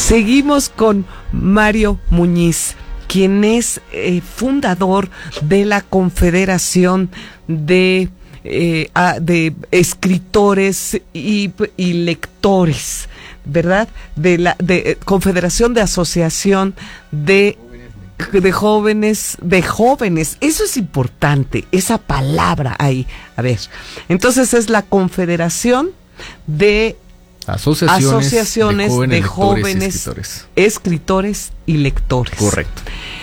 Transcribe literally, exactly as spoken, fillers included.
Seguimos con Mario Muñiz, quien es eh, fundador de la Confederación de, eh, de Escritores y, y Lectores, ¿verdad? De la de, eh, Confederación de Asociación de de jóvenes, de jóvenes, eso es importante, esa palabra ahí. A ver, entonces es la Confederación de Asociaciones, Asociaciones de jóvenes, de jóvenes lectores, escritores. escritores y lectores. Correcto.